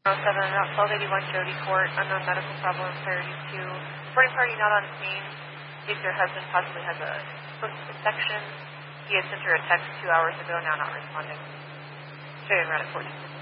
about 1281 Jody Court, unknown medical problem, priority 2. Reporting party not on scene. Thinks her husband possibly has a foot infection. He had sent her a text 2 hours ago, now not responding. Should have run at 46.